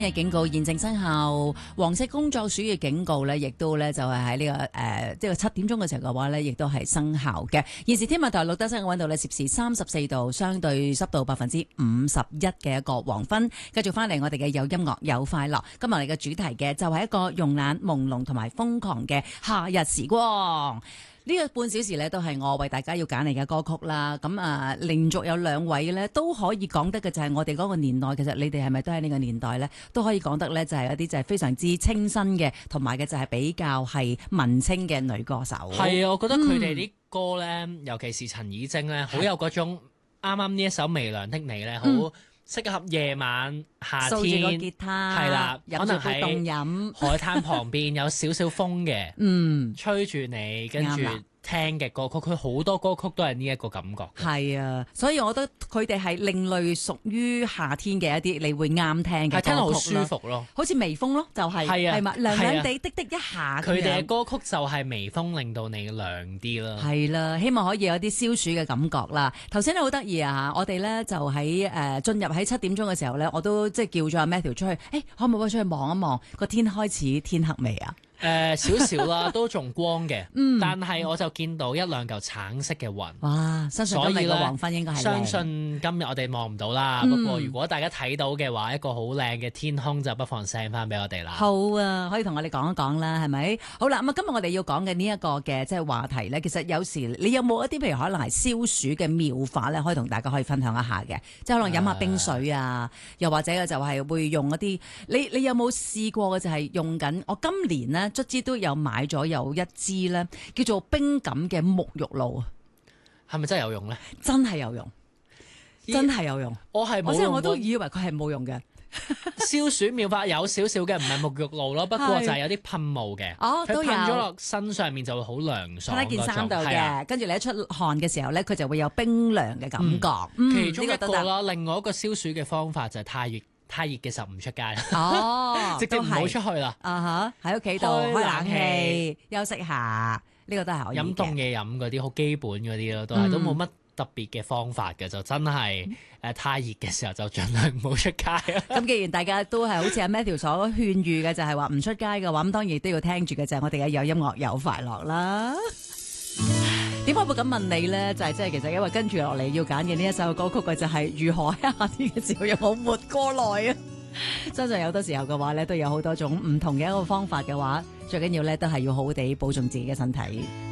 嘅警告現正生效，黃色工作暑熱警告咧，亦都咧就係喺呢個即係7點鐘嘅時候嘅話咧，亦都係生效嘅。現時天文台錄得室嘅溫度咧攝氏34度，相對濕度51%嘅一個黃昏。繼續翻嚟我哋嘅有音樂有快樂，今日我哋嘅主題嘅就係一個慵懶朦朧同埋瘋狂嘅夏日時光。呢個半小時咧都係我為大家要揀嚟嘅歌曲啦，咁連續有2位咧都可以講得嘅就係我哋嗰個年代，其實你哋係咪都喺呢個年代咧都可以講得咧，就係一啲就係非常之清新嘅，同埋嘅就係比較係文青嘅女歌手。 係啊，我覺得佢哋啲歌咧，尤其是陳綺貞咧，好有嗰種啱啱呢一首《微涼的你》咧，好適合夜晚夏天， 掃住個吉他， 係啦， 可能係凍飲， 海灘旁邊有少少風嘅，吹住你，跟住聽嘅歌曲，佢好多歌曲都係呢一個感覺。 係啊，所以我覺得佢哋係另類屬於夏天嘅一啲，你會啱聽嘅歌曲， 聽到好舒服咯， 好似微風咯，就係係嘛，涼涼地滴滴一下。 佢哋嘅歌曲就係微風，令到你涼啲啦。 係啦，希望可以有啲消暑嘅感覺啦。頭先咧好得意啊，我哋咧就喺進入喺7點鐘嘅時候咧，我都即係叫咗阿 Matthew 出去，可唔可以出去望一望個天開始天黑未啊？ 少少啦，都仲光嘅，但係我就見到一兩嚿橙色嘅雲。 哇！相信今日個黃昏應該係靚。 相信今日我哋望唔到啦，不過如果大家睇到嘅話，一個好靚嘅天空就不妨 send 翻俾我哋啦。 好啊，可以同我哋講一講啦，係咪？好啦，咁今日我哋要講嘅呢一個嘅即係話題咧，其實有時你有冇一啲譬如可能係消暑嘅妙法咧，可以同大家可以分享一下嘅，即係可能飲下冰水啊，又或者就係會用一啲你有冇試過嘅就係用緊？我今年呢，卒之都有買咗有一支咧，叫做冰感嘅沐浴露啊， 係咪真係有用咧？ 真係有用，真係有用。 我係冇用， 我都以為佢係冇用嘅。 消暑妙法有少少嘅，唔係沐浴露咯，不過就係有啲噴霧嘅。 哦，都有。佢噴咗落身上面就會好涼爽。 喺件衫度嘅，跟住你一出汗嘅時候咧，佢就會有冰涼嘅感覺。 其中一個啦，另外一個消暑嘅方法就係太熱嘅時候唔出街啦。 哦， 直接唔好出去啦。 喺屋企度開冷氣，休息下，呢個都係可以嘅。 飲凍嘢飲嗰啲好基本嗰啲咯，都冇乜特別嘅方法嘅，就真係太熱嘅時候就盡量唔好出街啊。 咁既然大家都係好似阿 Matthew 所勸喻嘅，就係話唔出街嘅話，咁當然都要聽住嘅就係我哋嘅有音樂有快樂啦。點解會咁問你咧？就係即係其實因為跟住落嚟要揀嘅呢一首歌曲嘅就係如何喺夏天嘅時候有冇活過來啊！相信有好多時候嘅話咧，都有好多種唔同嘅一個方法嘅話，最緊要咧都係要好好地保重自己嘅身體。